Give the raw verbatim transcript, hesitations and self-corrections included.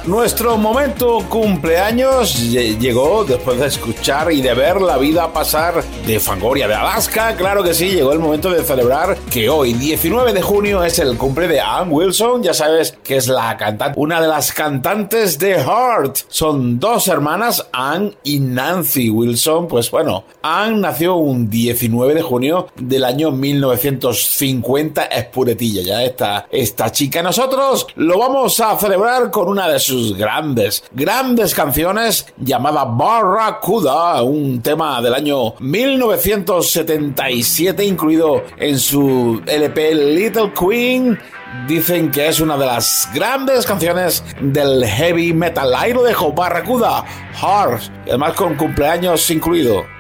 Nuestro momento cumpleaños llegó después de escuchar y de ver la vida pasar de Fangoria de Alaska. Claro que sí, llegó el momento de celebrar que hoy, diecinueve de junio, es el cumple de Ann Wilson. Ya sabes que es la cantante, una de las cantantes de Heart. Son dos hermanas, Ann y Nancy Wilson. Pues bueno, Ann nació un diecinueve de junio del año mil novecientos cincuenta. Es puretilla ya esta, esta chica. Nosotros lo vamos a celebrar con una de sus grandes, grandes canciones llamada Barracuda, un tema del año mil novecientos setenta y siete incluido en su L P Little Queen. Dicen que es una de las grandes canciones del heavy metal. Ahí lo dejo, Barracuda, Heart, además con cumpleaños incluido.